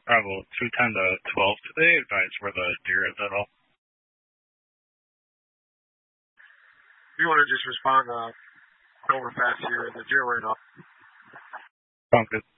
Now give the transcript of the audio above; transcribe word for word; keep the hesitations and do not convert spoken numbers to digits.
travel two ten to twelve today. Advise where the deer is at all. You want to just respond uh, over fast here, the deer right off. Sounds good.